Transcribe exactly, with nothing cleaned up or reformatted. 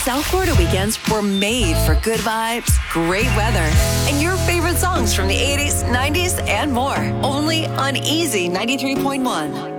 South Florida weekends were made for good vibes, great weather, and your favorite songs from the eighties, nineties, and more. Only on Easy ninety-three point one.